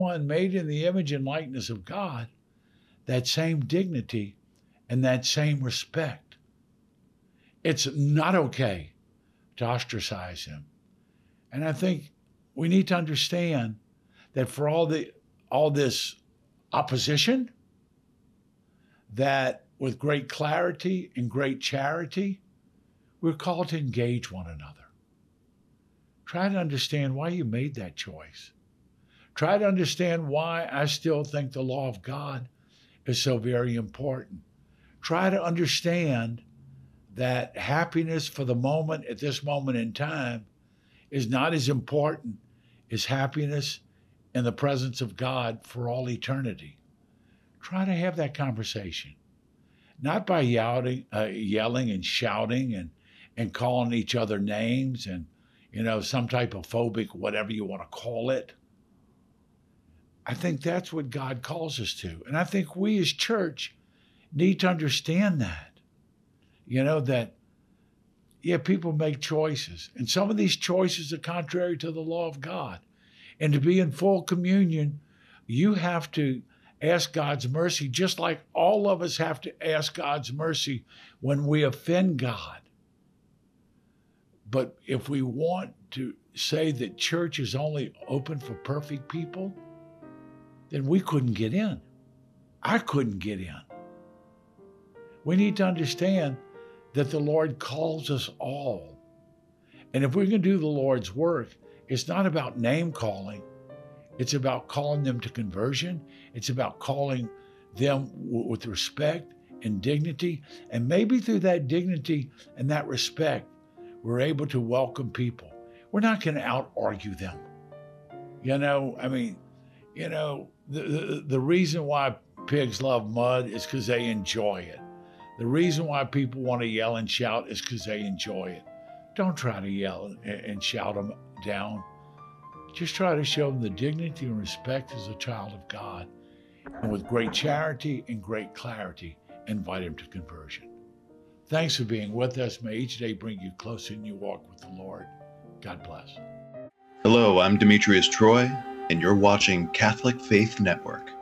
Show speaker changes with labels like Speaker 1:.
Speaker 1: one made in the image and likeness of God, that same dignity and that same respect. It's not okay to ostracize him. And I think we need to understand that for all this opposition, that with great clarity and great charity, we're called to engage one another. Try to understand why you made that choice. Try to understand why I still think the law of God is so very important. Try to understand that happiness for the moment, at this moment in time, is not as important as happiness in the presence of God for all eternity. Try to have that conversation, not by yelling and shouting and calling each other names and, some type of phobic, whatever you want to call it. I think that's what God calls us to. And I think we as church need to understand that. People make choices. And some of these choices are contrary to the law of God. And to be in full communion, you have to ask God's mercy, just like all of us have to ask God's mercy when we offend God. But if we want to say that church is only open for perfect people, then we couldn't get in. I couldn't get in. We need to understand that the Lord calls us all. And if we're going to do the Lord's work, it's not about name calling. It's about calling them to conversion. It's about calling them with respect and dignity. And maybe through that dignity and that respect, we're able to welcome people. We're not going to out-argue them. The reason why pigs love mud is because they enjoy it. The reason why people want to yell and shout is because they enjoy it. Don't try to yell and shout them down. Just try to show them the dignity and respect as a child of God. And with great charity and great clarity, invite them to conversion. Thanks for being with us. May each day bring you closer in your walk with the Lord. God bless.
Speaker 2: Hello, I'm Demetrius Troy, and you're watching Catholic Faith Network.